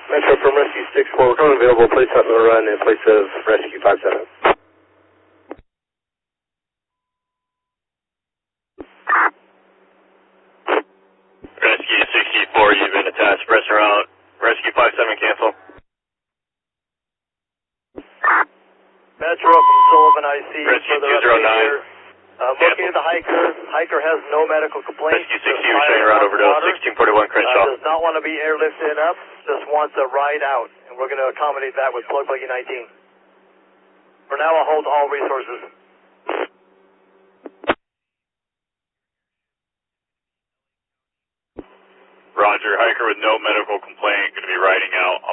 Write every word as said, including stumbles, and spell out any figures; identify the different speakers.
Speaker 1: Metro from Rescue six four, we're coming available, place out on the run in place of Rescue five seven.
Speaker 2: Rescue sixty-four, you've been attached, press around. Rescue five seven, cancel.
Speaker 3: Metro from Sullivan, I see.
Speaker 2: Rescue two zero nine.
Speaker 3: Uh, looking at the hiker, hiker has no medical complaints.
Speaker 2: Rescue sixty, you're showing around overdose, sixteen forty-one Crenshaw.
Speaker 3: Uh, does not want to be airlifted up, just wants a ride out, and we're going to accommodate that with plug buggy nineteen. For now, I'll hold all resources.
Speaker 2: Roger, hiker with no medical complaint, going to be riding out